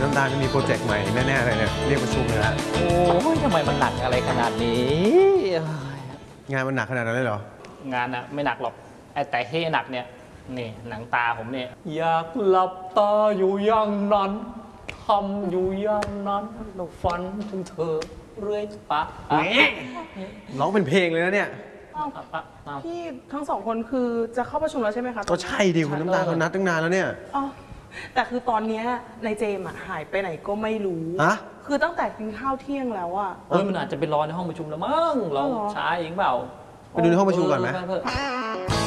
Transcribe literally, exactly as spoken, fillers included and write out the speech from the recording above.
น้ำตาลจะมีโปรเจกต์ใหม่แน่ๆเลยเนี่ยเรียกประชุมเลยฮะโอ้ยทำไมมันหนักอะไรขนาดนี้งานมันหนักขนาดนั้นเลยเหรองานอะไม่หนักหรอกไอ้แต่เฮหนักเนี่ยนี่หนังตาผมเนี่ยอยากหลับตาอยู่อย่างนั้นทำอยู่อย่างนั้นแล้วฝันถึงเธอเรื่อยปะร้องเป็นเพลงเลยนะเนี่ยอ้าวปะปะพี่ทั้งสองคนคือจะเข้าประชุมแล้วใช่ไหมคะก็ใช่ดิคุณน้ำตาลเขานัดตั้งนานแล้วเนี่ยอ๋อแต่คือตอนเนี้ยนายเจมส์อะหายไปไหนก็ไม่รู้ฮะคือตั้งแต่กินข้าวเที่ยงแล้วอะเอ้ยมันอาจจะไปรอในห้องประชุมแล้วมั้งเราอ๋อเหรอช้าเองเปล่าไปดูในห้องประชุมก่อนไหมเเ